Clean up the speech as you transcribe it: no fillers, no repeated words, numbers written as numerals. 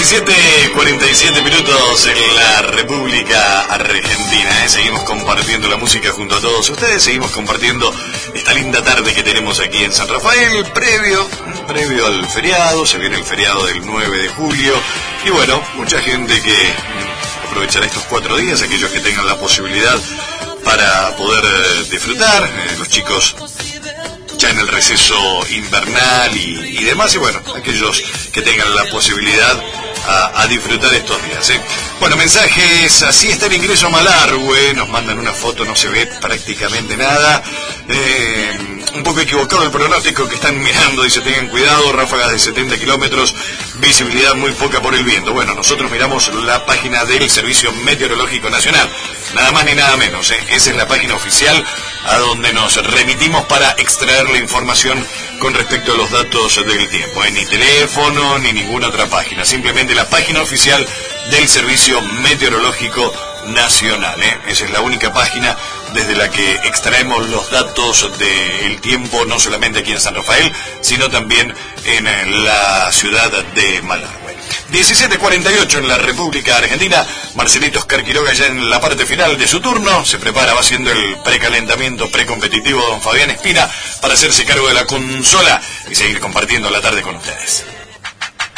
17:47 minutos en la República Argentina. Seguimos compartiendo la música junto a todos ustedes. Seguimos compartiendo esta linda tarde que tenemos aquí en San Rafael, previo al feriado. Se viene el feriado del 9 de julio. Y bueno, mucha gente que aprovechará estos 4 días, aquellos que tengan la posibilidad para poder disfrutar, los chicos ya en el receso invernal y demás, y bueno, aquellos que tengan la posibilidad a disfrutar estos días, ¿eh? Bueno, mensajes, así está el ingreso a Malargüe, nos mandan una foto, no se ve prácticamente nada, un poco equivocado el pronóstico que están mirando, dice tengan cuidado, ráfagas de 70 kilómetros, visibilidad muy poca por el viento. Bueno, nosotros miramos la página del Servicio Meteorológico Nacional, nada más ni nada menos, ¿eh? Esa es la página oficial a donde nos remitimos para extraer la información con respecto a los datos del tiempo, ni teléfono ni ninguna otra página, simplemente la página oficial del Servicio Meteorológico Nacional, ¿eh? Esa es la única página desde la que extraemos los datos del tiempo, no solamente aquí en San Rafael, sino también en la ciudad de Malargüe. 17:48 en la República Argentina. Marcelito Oscar Quiroga ya en la parte final de su turno. Se prepara, va haciendo el precalentamiento precompetitivo don Fabián Espina para hacerse cargo de la consola y seguir compartiendo la tarde con ustedes.